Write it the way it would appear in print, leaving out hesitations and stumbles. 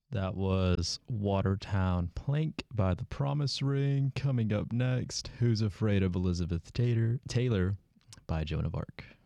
That was Watertown Plank by The Promise Ring. Coming up next, Who's Afraid of Elizabeth Taylor by Joan of Arc.